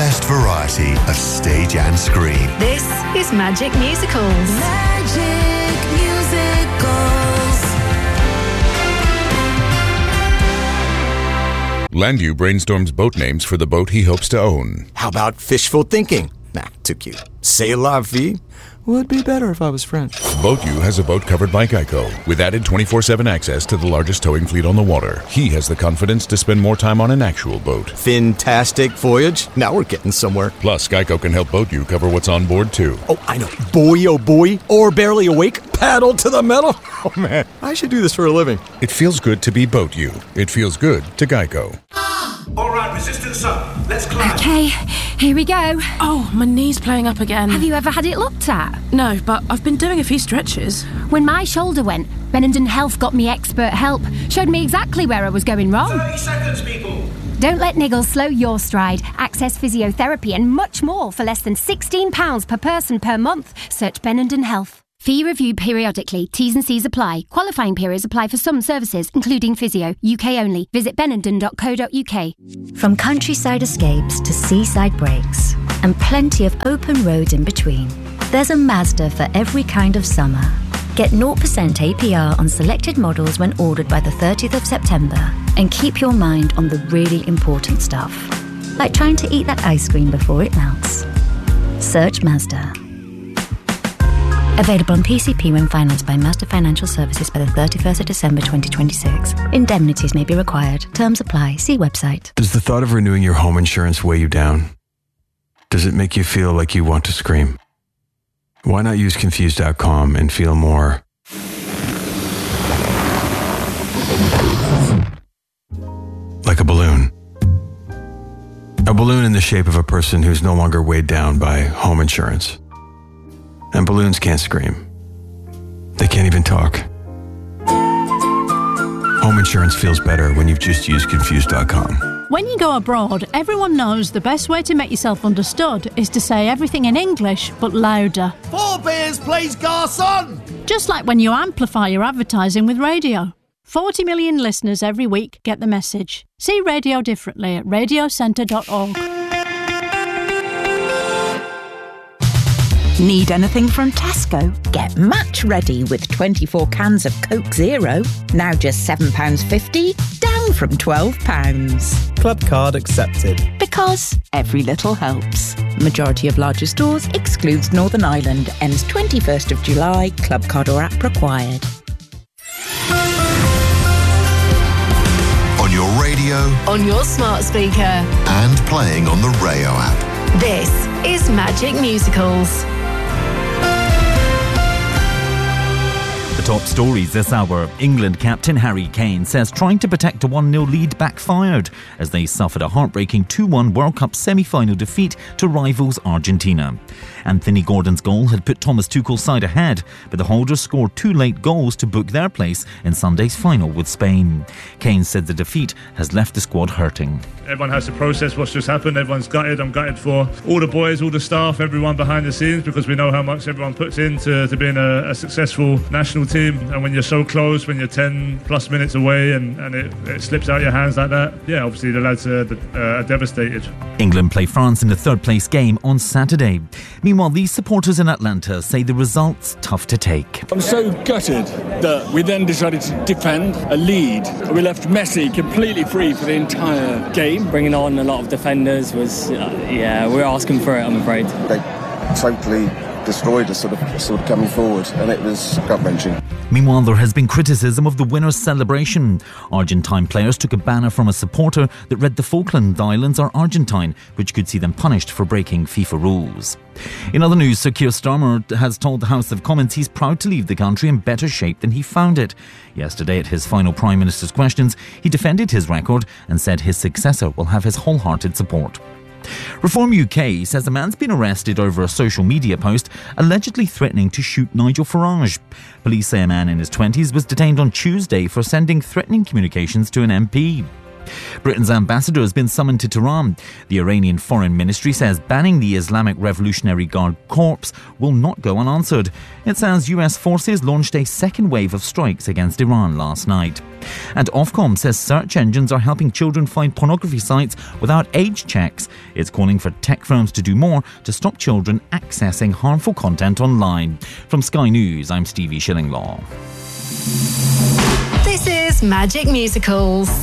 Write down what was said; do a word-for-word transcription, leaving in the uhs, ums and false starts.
best variety of stage and screen. This is Magic Musicals. Magic Musicals. Landu brainstorms boat names for the boat he hopes to own. How about fishful thinking? Nah, too cute. C'est la vie? Would be better if I was French. BoatU has a boat covered by Geico. With added twenty-four seven access to the largest towing fleet on the water, he has the confidence to spend more time on an actual boat. Fantastic voyage. Now we're getting somewhere. Plus, Geico can help BoatU cover what's on board, too. Oh, I know. Boy, oh boy. Or barely awake. Paddle to the metal. Oh, man. I should do this for a living. It feels good to be BoatU. It feels good to Geico. All right, resistance up. Let's climb. Okay, here we go. Oh, my knee's playing up again. Have you ever had it looked at? No, but I've been doing a few stretches. When my shoulder went, Benenden Health got me expert help. Showed me exactly where I was going wrong. thirty seconds, people. Don't let niggles slow your stride. Access physiotherapy and much more for less than sixteen pounds per person per month. Search Benenden Health. Fee reviewed periodically. T's and C's apply. Qualifying periods apply for some services, including physio. U K only. Visit benenden dot co dot U K. From countryside escapes to seaside breaks, and plenty of open roads in between, there's a Mazda for every kind of summer. Get zero percent A P R on selected models when ordered by the thirtieth of September, and keep your mind on the really important stuff, like trying to eat that ice cream before it melts. Search Mazda. Available on P C P when financed by Mazda Financial Services by the thirty-first of December twenty twenty-six. Indemnities may be required. Terms apply. See website. Does the thought of renewing your home insurance weigh you down? Does it make you feel like you want to scream? Why not use Confused dot com and feel more like a balloon? A balloon in the shape of a person who's no longer weighed down by home insurance. And balloons can't scream. They can't even talk. Home insurance feels better when you've just used Confused dot com. When you go abroad, everyone knows the best way to make yourself understood is to say everything in English, but louder. Four beers, please, garçon! Just like when you amplify your advertising with radio. forty million listeners every week get the message. See radio differently at radio centre dot org. Need anything from Tesco? Get match ready with twenty-four cans of Coke Zero. Now just seven pounds fifty, down from twelve pounds. Club card accepted. Because every little helps. Majority of larger stores excludes Northern Ireland. Ends twenty-first of July. Club card or app required. On your radio. On your smart speaker. And playing on the Rayo app. This is Magic Musicals. The top stories this hour. England captain Harry Kane says trying to protect a one nil lead backfired as they suffered a heartbreaking two one World Cup semi-final defeat to rivals Argentina. Anthony Gordon's goal had put Thomas Tuchel's side ahead, but the Holders scored two late goals to book their place in Sunday's final with Spain. Kane said the defeat has left the squad hurting. Everyone has to process what's just happened. Everyone's gutted. I'm gutted for all the boys, all the staff, everyone behind the scenes, because we know how much everyone puts into to being a, a successful national team. And when you're so close, when you're ten plus minutes away and, and it, it slips out your hands like that, yeah, obviously the lads are, uh, are devastated. England play France in the third place game on Saturday. Meanwhile, these supporters in Atlanta say the result's tough to take. I'm so gutted that we then decided to defend a lead. We left Messi completely free for the entire game. Bringing on a lot of defenders was, uh, yeah, we were asking for it, I'm afraid. They totally destroyed us sort of, sort of coming forward, and it was gut-wrenching. Meanwhile, there has been criticism of the winner's celebration. Argentine players took a banner from a supporter that read the Falkland Islands are Argentine, which could see them punished for breaking FIFA rules. In other news, Sir Keir Starmer has told the House of Commons he's proud to leave the country in better shape than he found it. Yesterday, at his final Prime Minister's questions, he defended his record and said his successor will have his wholehearted support. Reform U K says a man's been arrested over a social media post allegedly threatening to shoot Nigel Farage. Police say a man in his twenties was detained on Tuesday for sending threatening communications to an M P. Britain's ambassador has been summoned to Tehran. The Iranian Foreign Ministry says banning the Islamic Revolutionary Guard Corps will not go unanswered. It says U S forces launched a second wave of strikes against Iran last night. And Ofcom says search engines are helping children find pornography sites without age checks. It's calling for tech firms to do more to stop children accessing harmful content online. From Sky News, I'm Stevie Shillinglaw. This is Magic Musicals.